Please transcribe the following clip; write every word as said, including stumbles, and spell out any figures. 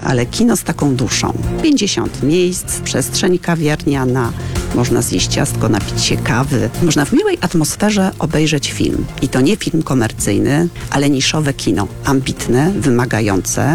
ale kino z taką duszą. pięćdziesiąt miejsc, przestrzeń kawiarniana, można zjeść ciastko, napić się kawy. Można w miłej atmosferze obejrzeć film. I to nie film komercyjny, ale niszowe kino. Ambitne, wymagające,